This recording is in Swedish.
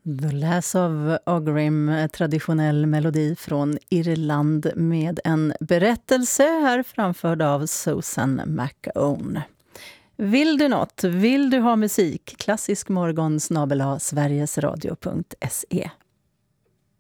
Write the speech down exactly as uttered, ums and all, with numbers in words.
The Lass of Aughrim, traditionell melodi från Irland med en berättelse här framförd av Susan McOwen. Vill du något? Vill du ha musik? Klassisk morgon snabel-a sverigesradio punkt se.